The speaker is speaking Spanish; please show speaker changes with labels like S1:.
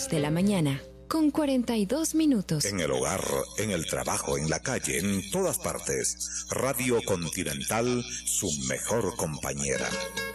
S1: 10 de la mañana, con 42 minutos.
S2: En el hogar, en el trabajo, en la calle, en todas partes. Radio Continental, su mejor compañera.